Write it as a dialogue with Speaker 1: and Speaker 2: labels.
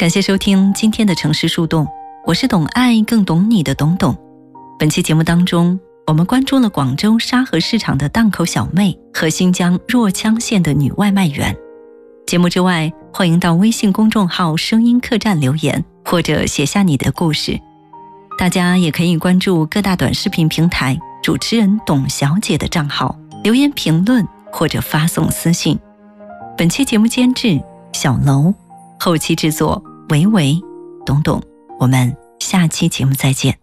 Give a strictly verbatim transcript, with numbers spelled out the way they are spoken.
Speaker 1: 感谢收听今天的城市树洞，我是懂爱更懂你的董董。本期节目当中，我们关注了广州沙河市场的档口小妹和新疆若羌县的女外卖员。节目之外，欢迎到微信公众号声音客栈留言，或者写下你的故事。大家也可以关注各大短视频平台主持人董小姐的账号，留言评论或者发送私信。本期节目监制小楼，后期制作维维、董董。我们下期节目再见。